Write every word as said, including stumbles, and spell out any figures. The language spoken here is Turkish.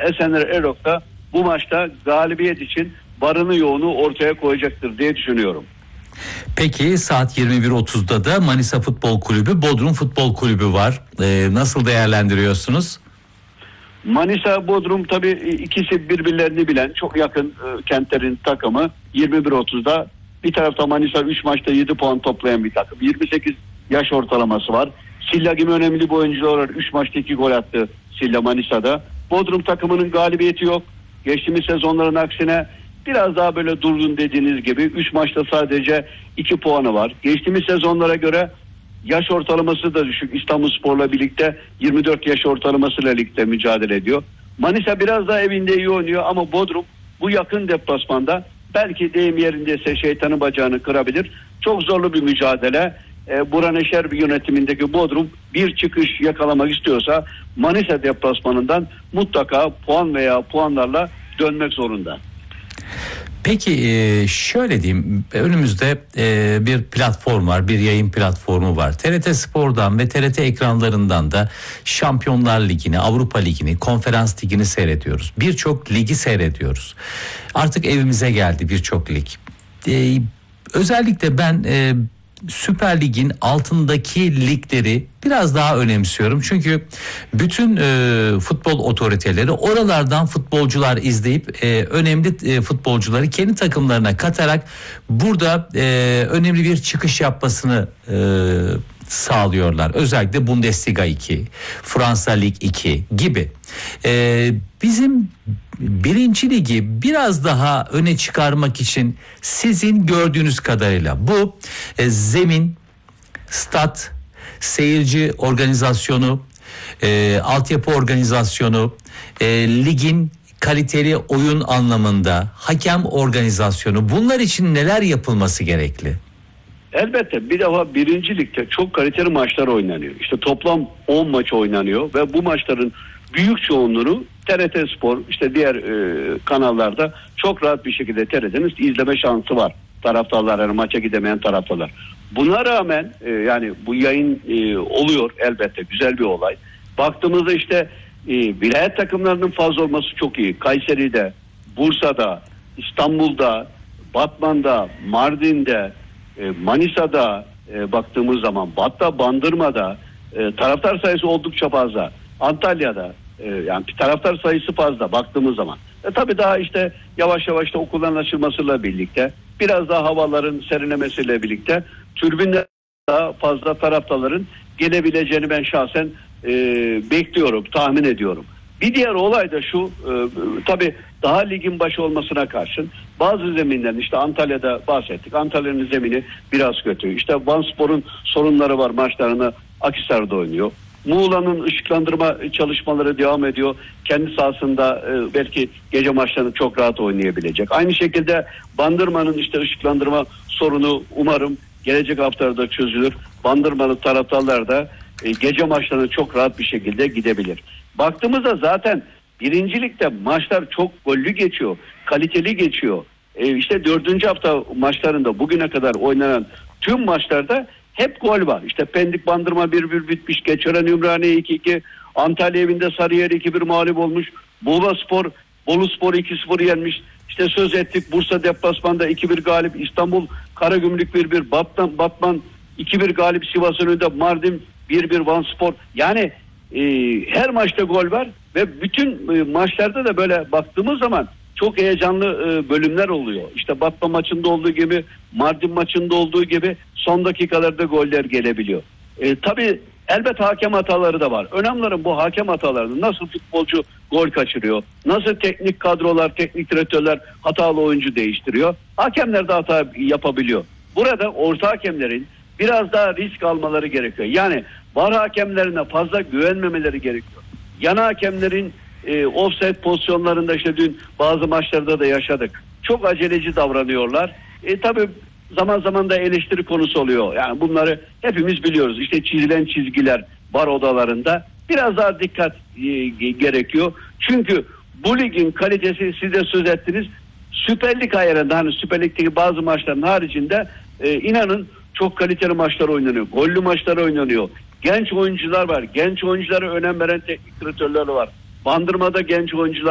Esenler Erok'ta bu maçta galibiyet için varını yoğunu ortaya koyacaktır diye düşünüyorum. Peki saat yirmi bir otuzda da Manisa Futbol Kulübü, Bodrum Futbol Kulübü var. Ee, nasıl değerlendiriyorsunuz? Manisa, Bodrum tabii ikisi birbirlerini bilen çok yakın e, kentlerin takımı. Yirmi bir otuzda bir tarafta Manisa üç maçta yedi puan toplayan bir takım. yirmi sekiz yaş ortalaması var. Silla gibi önemli bir oyuncu olarak üç maçta iki gol attı Silla Manisa'da. Bodrum takımının galibiyeti yok. Geçtiğimiz sezonların aksine biraz daha böyle durgun dediğiniz gibi üç maçta sadece iki puanı var. Geçtiğimiz sezonlara göre yaş ortalaması da düşük. İstanbulspor'la birlikte yirmi dört yaş ortalamasıyla ligde mücadele ediyor. Manisa biraz daha evinde iyi oynuyor ama Bodrum bu yakın deplasmanda belki deyim yerindeyse şeytanın bacağını kırabilir. Çok zorlu bir mücadele. E, Burhan Eşer bir yönetimindeki Bodrum bir çıkış yakalamak istiyorsa Manisa deplasmanından mutlaka puan veya puanlarla dönmek zorunda. Peki şöyle diyeyim, önümüzde bir platform var, bir yayın platformu var. T R T Spor'dan ve T R T ekranlarından da Şampiyonlar Ligi'ni, Avrupa Ligi'ni, Konferans Ligi'ni seyrediyoruz. Birçok ligi seyrediyoruz. Artık evimize geldi birçok lig. Özellikle ben Süper Lig'in altındaki ligleri biraz daha önemsiyorum. Çünkü bütün e, futbol otoriteleri oralardan futbolcular izleyip e, önemli e, futbolcuları kendi takımlarına katarak burada e, önemli bir çıkış yapmasını e, sağlıyorlar. Özellikle Bundesliga iki, Fransa Lig iki gibi. E, bizim birinci ligi biraz daha öne çıkarmak için sizin gördüğünüz kadarıyla bu e, zemin, stat, seyirci organizasyonu, e, altyapı organizasyonu, e, ligin kaliteli oyun anlamında hakem organizasyonu, bunlar için neler yapılması gerekli? Elbette bir defa birinci ligde çok kaliteli maçlar oynanıyor. İşte toplam on maç oynanıyor ve bu maçların büyük çoğunluğunu T R T Spor, işte diğer e, kanallarda çok rahat bir şekilde T R T'nin izleme şansı var. Taraftarlar, yani maça gidemeyen taraftarlar. Buna rağmen e, yani bu yayın e, oluyor elbette, güzel bir olay. Baktığımızda işte e, vilayet takımlarının fazla olması çok iyi. Kayseri'de, Bursa'da, İstanbul'da, Batman'da, Mardin'de, e, Manisa'da e, baktığımız zaman, hatta Bandırma'da e, taraftar sayısı oldukça fazla. Antalya'da e, yani taraftar sayısı fazla baktığımız zaman. E, tabii daha işte yavaş yavaş da okulların açılmasıyla birlikte, biraz daha havaların serinlemesiyle birlikte tribünde daha fazla taraftarların gelebileceğini ben şahsen e, bekliyorum, tahmin ediyorum. Bir diğer olay da şu, e, tabii daha ligin başı olmasına karşın bazı zeminlerin, işte Antalya'da bahsettik. Antalya'nın zemini biraz kötü. İşte Vanspor'un sorunları var, maçlarını Akhisar'da oynuyor. Muğla'nın ışıklandırma çalışmaları devam ediyor. Kendi sahasında e, belki gece maçlarını çok rahat oynayabilecek. Aynı şekilde Bandırma'nın işte ışıklandırma sorunu umarım gelecek haftalarda çözülür. Bandırmalı taraftarlar da e, gece maçlarına çok rahat bir şekilde gidebilir. Baktığımızda zaten birincilikte maçlar çok gollü geçiyor, kaliteli geçiyor. E, işte dördüncü hafta maçlarında bugüne kadar oynanan tüm maçlarda hep gol var. İşte Pendik Bandırma bir bir bitmiş. Keçören Ümraniye iki iki. Antalya evinde Sarıyer iki bir mağlup olmuş. Muğla Spor, Bolu Spor iki sıfır yenmiş. İşte söz ettik, Bursa deplasmanda iki bir galip. İstanbul Karagümrük bir bir. Batman, Batman iki bir galip Sivas önünde. Mardin bir bir Van Spor. Yani e, her maçta gol var ve bütün e, maçlarda da böyle baktığımız zaman çok heyecanlı e, bölümler oluyor. İşte Batman maçında olduğu gibi, Mardin maçında olduğu gibi son dakikalarda goller gelebiliyor. E, tabii elbet hakem hataları da var. Önemli olan bu hakem hatalarını, nasıl futbolcu gol kaçırıyor, nasıl teknik kadrolar, teknik direktörler hatalı oyuncu değiştiriyor. Hakemler de hata yapabiliyor. Burada orta hakemlerin biraz daha risk almaları gerekiyor. Yani var hakemlerine fazla güvenmemeleri gerekiyor. Yana hakemlerin E, offside pozisyonlarında işte dün bazı maçlarda da yaşadık. Çok aceleci davranıyorlar. E, tabii zaman zaman da eleştiri konusu oluyor. Yani bunları hepimiz biliyoruz. İşte çizilen çizgiler var odalarında. Biraz daha dikkat e, gerekiyor. Çünkü bu ligin kalitesi, siz de söz ettiniz. Süper Lig ayarında, hani Süper Lig'deki bazı maçların haricinde e, inanın çok kaliteli maçlar oynanıyor. Gollü maçlar oynanıyor. Genç oyuncular var. Genç oyunculara önem veren teknik direktörler var. Bandırma'da genç oyuncular